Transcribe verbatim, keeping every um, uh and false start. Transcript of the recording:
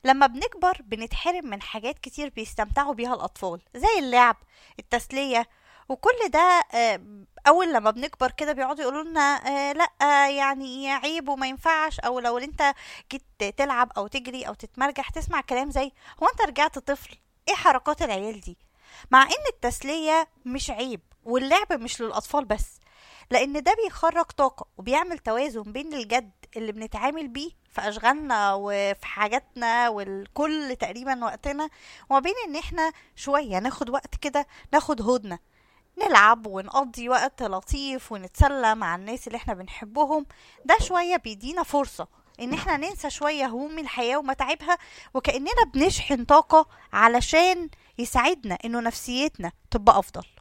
لما بنكبر بنتحرم من حاجات كتير بيستمتعوا بيها الأطفال زي اللعب، التسلية، وكل ده. آه، أول لما بنكبر كده بيقعدوا يقولوا لنا آه لأ، آه، يعني عيب وما ينفعش، أو لو انت جيت تلعب أو تجري أو تتمرجح تسمع كلام زي هو انت رجعت طفل؟ ايه حركات العيال دي؟ مع ان التسلية مش عيب واللعب مش للأطفال بس، لأن ده بيخرج طاقة وبيعمل توازن بين الجد اللي بنتعامل بيه في أشغالنا وفي حاجاتنا والكل تقريبا وقتنا، وما بين ان احنا شوية ناخد وقت كده، ناخد هدنة، نلعب ونقضي وقت لطيف ونتسلى مع الناس اللي احنا بنحبهم. ده شوية بيدينا فرصة ان احنا ننسى شوية هموم الحياة ومتاعبها، وكأننا بنشحن طاقة علشان يساعدنا انه نفسيتنا تبقى افضل.